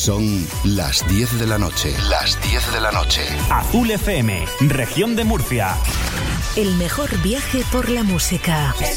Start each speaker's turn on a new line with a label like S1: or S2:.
S1: Son las 10 de la noche. Las 10 de la noche.
S2: Azul FM, región de Murcia.
S3: El mejor viaje por la música.